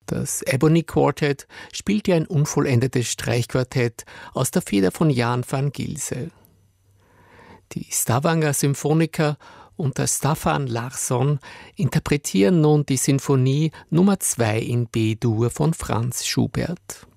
Das Ebony Quartet spielte ein unvollendetes Streichquartett aus der Feder von Jan van Gilse. Die Stavanger Symphoniker unter Staffan Larsson interpretieren nun die Sinfonie Nummer 2 in B-Dur von Franz Schubert.